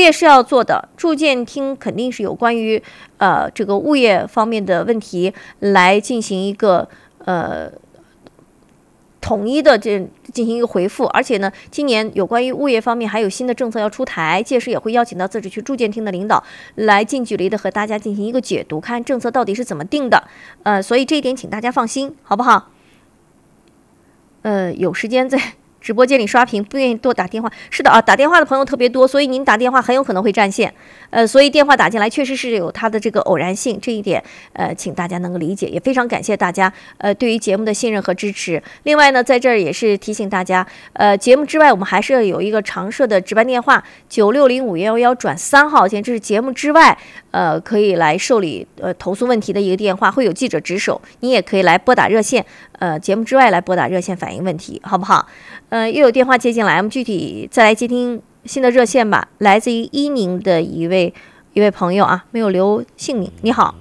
业是要做的，住建厅肯定是有关于这个物业方面的问题来进行一个统一的进行一个回复，而且呢，今年有关于物业方面还有新的政策要出台，届时也会邀请到自治区住建厅的领导来近距离的和大家进行一个解读，看政策到底是怎么定的。所以这一点请大家放心，好不好？有时间在直播间里刷屏，不愿意多打电话。是的啊，打电话的朋友特别多，所以您打电话很有可能会占线。所以电话打进来确实是有它的这个偶然性，这一点请大家能够理解，也非常感谢大家对于节目的信任和支持。另外呢，在这儿也是提醒大家，节目之外我们还是有一个常设的值班电话9605111转3号线，这是节目之外可以来受理投诉问题的一个电话，会有记者值守，你也可以来拨打热线，节目之外来拨打热线反映问题，好不好？又有电话接进来，我们具体再来接听新的热线吧。来自于伊宁的一位朋友啊，没有留姓名。你好，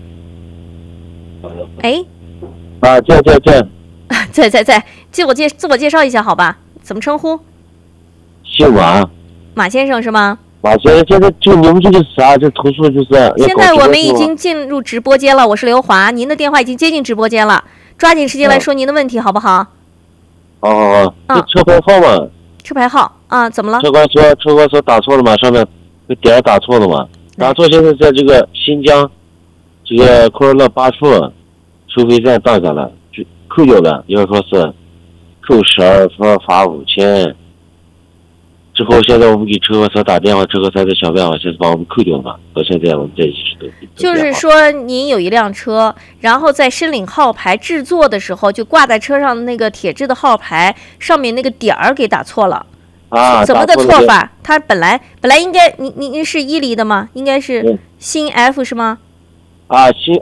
哎，在，自我介绍一下好吧？怎么称呼？ 姓马， 马先生是吗？ 马先生，现在就你们这个啥，这投诉就是现在我们已经进入直播间了，我是刘华，您的电话已经接进直播间了，抓紧时间来说您的问题好不好？ 好，这车牌号嘛？ 车牌号啊，怎么了？ 车管所打错了嘛？上面那点打错了嘛？打错，现在在这个新疆这个库尔勒8处收费站到家了，就扣掉了，要说是扣12分罚5000。之后现在我们给车管所打电话，车管所在想办法，现在把我们扣掉嘛。到现在我们在一起都就是说，您有一辆车，然后在申领号牌制作的时候，就挂在车上的那个铁质的号牌上面那个点儿给打错了。怎么个错法？它本来应该，您是伊犁的吗？应该是新 F 是吗？ 新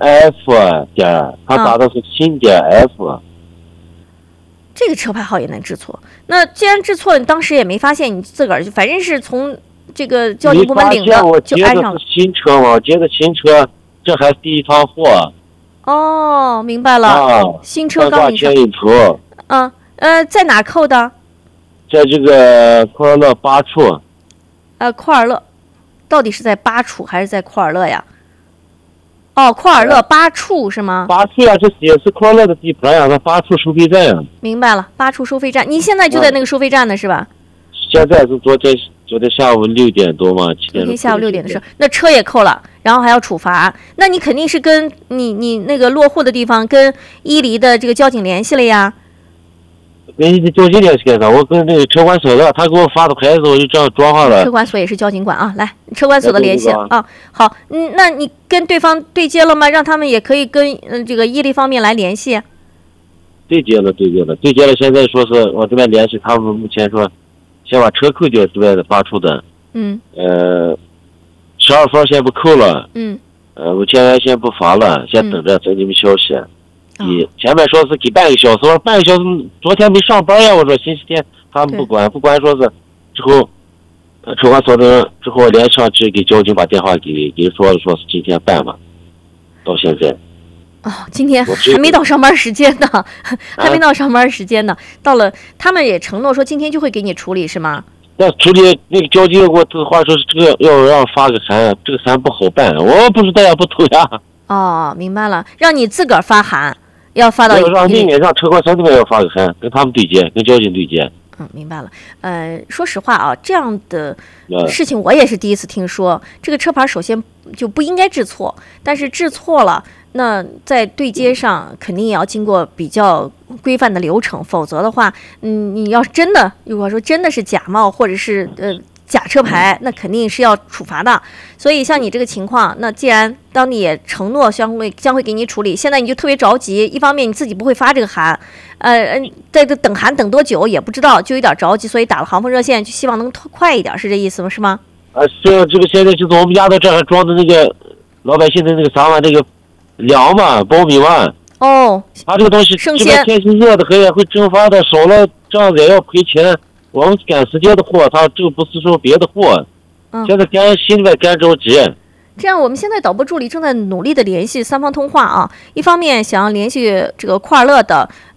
F 点，他打的是新点 F。 这个车牌号也能制错？那既然制错，你当时也没发现，你自个儿反正是从这个交警部门领的，就安上了。 我接的是新车嘛，我接的新车，这还是第一趟货。 哦，明白了。新车刚领上。 一头。 在哪扣的？ 在这个库尔勒8处。 库尔勒，到底是在8处还是在库尔勒呀？库尔勒8处是吗 ？8处呀，这也是库尔勒的地盘呀，那8处收费站呀。 明白了，8处收费站，你现在就在那个收费站呢，是吧？ 现在是昨天下午6点多嘛，7点多。 昨天下午6点的时候，那车也扣了，然后还要处罚，那你肯定是跟你那个落户的地方跟伊犁的这个交警联系了呀？ 跟交警联系干啥？我跟那个车管所的，他给我发的牌子，我就这样装上了。 车管所也是交警管啊，来，车管所的联系啊。好，那你跟对方对接了吗？让他们也可以跟这个伊犁方面来联系。 对接了。现在说是我这边联系他们，目前说先把车扣掉之外的8处的。12分先不扣了。5000元先不罚了，先等着你们消息。前面说是给半个小时，我说半个小时，昨天没上班呀。我说星期天他们不管说是之后，车管所的之后连上去给交警把电话给说是今天办嘛，到现在。 今天还没到上班时间呢，还没到上班时间呢。到了，他们也承诺说今天就会给你处理，是吗？ 那处理那个交警给我的话说是这个要让发个函，这个函不好办，我不是大家不投呀。 明白了，让你自个儿发函。要发到让那边让车管所那边要发个函，跟他们对接，跟交警对接。 明白了。说实话啊，这样的事情我也是第一次听说。这个车牌首先就不应该制错，但是制错了，那在对接上肯定也要经过比较规范的流程，否则的话，你要是真的，如果说真的是假冒或者是假车牌，那肯定是要处罚的。所以像你这个情况，那既然当地也承诺将会给你处理，现在你就特别着急，一方面你自己不会发这个函，在这等函等多久也不知道，就有点着急，所以打了航风热线，就希望能快一点，是这意思吗？是吗？ 是这个现在就是我们家的这还装的那个老百姓的那个啥嘛，那个粮嘛，苞米嘛。他这个东西这个天气热的很，也会蒸发的，少了这样子也要赔钱。我们赶时间的货，他这个不是说别的货，现在心里面干着急。 这样，我们现在导播助理正在努力的联系3方通话啊，一方面想要联系这个库尔勒的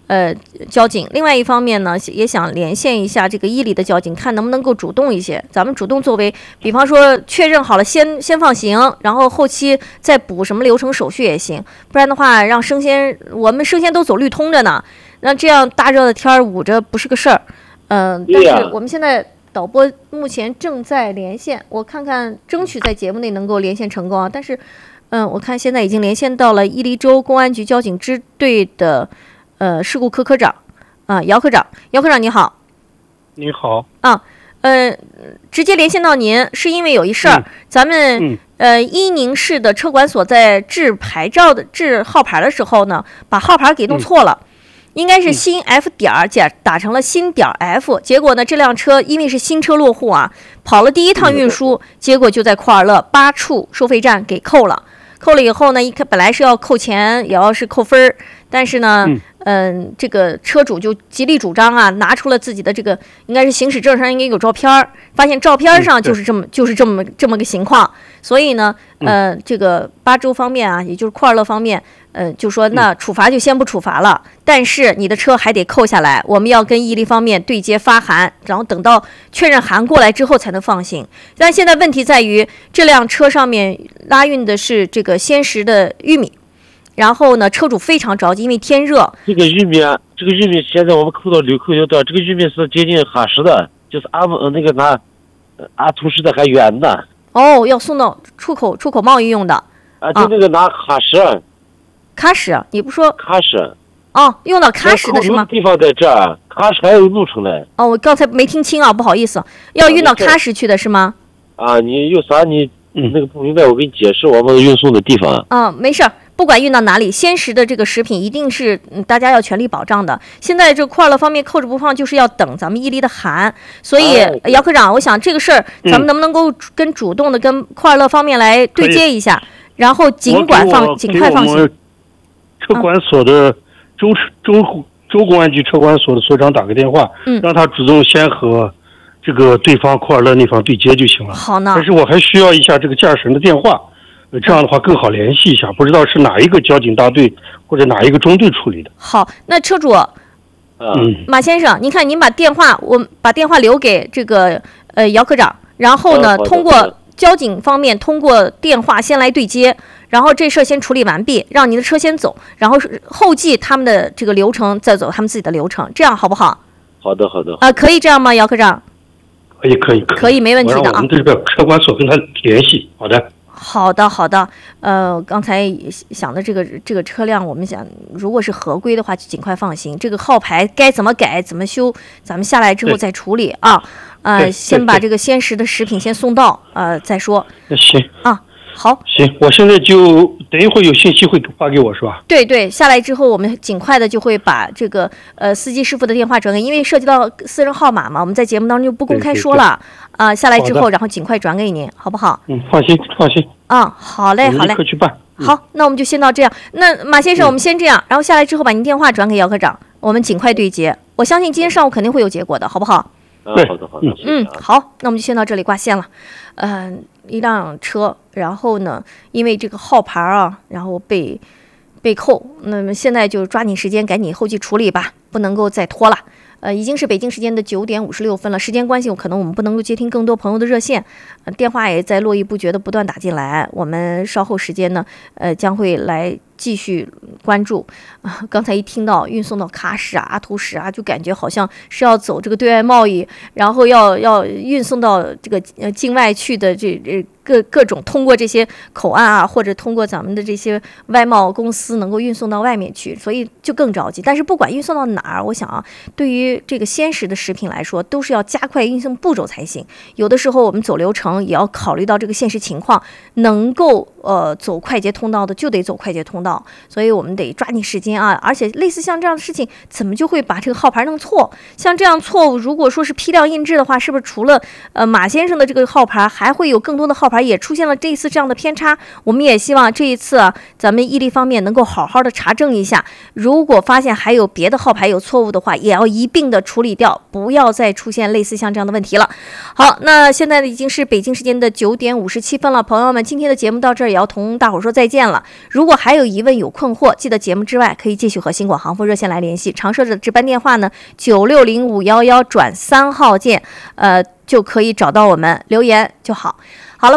交警。另外一方面呢，也想连线一下这个伊犁的交警，看能不能够主动一些。咱们主动作为，比方说确认好了先放行，然后后期再补什么流程手续也行。不然的话，让我们生鲜都走绿通着呢，那这样大热的天儿捂着不是个事儿。但是我们现在导播目前正在连线，我看看争取在节目内能够连线成功啊。但是，我看现在已经连线到了伊犁州公安局交警支队的事故科科长姚科长。姚科长你好。 你好。 直接连线到您是因为有一事儿，咱们伊宁市的车管所在制号牌的时候呢，把号牌给弄错了。应该是新 F 点打成了新点 F， 结果呢，这辆车因为是新车落户啊，跑了第一趟运输，结果就在库尔勒8处收费站给扣了。扣了以后呢，本来是要扣钱，也要是扣分儿，但是呢，这个车主就极力主张啊，拿出了自己的这个应该是行驶证上应该有照片儿，发现照片上就是这么个情况，所以呢，这个巴州方面啊，也就是库尔勒方面。就说那处罚就先不处罚了，但是你的车还得扣下来，我们要跟伊犁方面对接发函，然后等到确认函过来之后才能放行。但现在问题在于，这辆车上面拉运的是这个鲜食的玉米，然后呢，车主非常着急，因为天热。 这个玉米现在我们扣到流扣就到，这个玉米是接近哈什的，就是阿图什的还远呢。 哦，要送到出口贸易用的。 就那个拿哈什。 喀什，你不说喀什？ 用到喀什的是吗？ 地方在这儿，喀什还有路程嘞。 我刚才没听清啊，不好意思，要运到喀什去的是吗？ 你有啥你那个不明白，我给你解释我们运送的地方。 没事儿，不管运到哪里，鲜食的这个食品一定是大家要全力保障的。现在这库尔勒方面扣着不放，就是要等咱们伊犁的函。所以姚科长，我想这个事儿咱们能不能够主动的跟库尔勒方面来对接一下，然后尽快放行。 车管所的州公安局车管所的所长打个电话，让他主动先和这个对方库尔勒那方对接就行了。 好呢。 但是我还需要一下这个驾驶人的电话，这样的话更好联系一下，不知道是哪一个交警大队或者哪一个中队处理的。 好，那车主，马先生，您看您我把电话留给这个姚科长，然后呢，通过交警方面通过电话先来对接。然后这事儿先处理完毕，让您的车先走，然后后继他们的这个流程再走他们自己的流程，这样好不好？ 好的。 可以这样吗，姚科长？ 可以， 没问题的啊。 我们这个车管所跟他联系，好的。 好的，刚才想的这个车辆，我们想如果是合规的话，就尽快放行。这个号牌该怎么改怎么修，咱们下来之后再处理啊。先把这个鲜食的食品先送到再说。 行啊。好， 行，我现在就等一会儿有信息会发给我是吧？ 对，下来之后我们尽快的就会把这个司机师傅的电话转给，因为涉及到私人号码嘛，我们在节目当中就不公开说了。下来之后然后尽快转给您，好不好？ 放心。 好嘞。 立刻去办。 好，那我们就先到这样。那马先生，我们先这样，然后下来之后把您电话转给姚科长，我们尽快对接。我相信今天上午肯定会有结果的，好不好？ 好的。 好，那我们就先到这里挂线了。一辆车，然后呢，因为这个号牌然后被扣，那么现在就抓紧时间赶紧后续处理吧，不能够再拖了。已经是北京时间的9点56分了，时间关系，可能我们不能够接听更多朋友的热线，电话也在络绎不绝的不断打进来。我们稍后时间呢，将会来继续关注。刚才一听到运送到喀什阿图什就感觉好像是要走这个对外贸易，然后要运送到这个境外去的各种通过这些口岸或者通过咱们的这些外贸公司能够运送到外面去，所以就更着急。但是不管运送到哪儿，我想对于这个鲜食的食品来说，都是要加快运送步骤才行。有的时候我们走流程也要考虑到这个现实情况，能够走快捷通道的就得走快捷通道，所以我们得抓紧时间而且类似像这样的事情，怎么就会把这个号牌弄错？像这样错误，如果说是批量印制的话，是不是除了马先生的这个号牌，还会有更多的号牌牌也出现了这一次这样的偏差，我们也希望这一次咱们伊利方面能够好好的查证一下，如果发现还有别的号牌有错误的话，也要一并的处理掉，不要再出现类似像这样的问题了。好，那现在已经是北京时间的9点57分了，朋友们，今天的节目到这儿也要同大伙说再见了。如果还有疑问有困惑，记得节目之外可以继续和新广航空热线来联系，长设的值班电话呢960511转3号键，就可以找到我们，留言就好。好了。